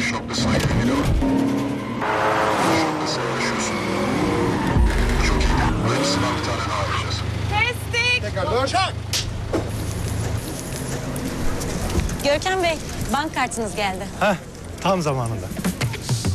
şoklasına ilgili var. Şoklasına yaşıyorsun. Çok iyi. Bu hepsinden bir tane daha yapacağız. Kestik. Tekrar dön. Çak. Görkem Bey, bank kartınız geldi. Heh, tam zamanında.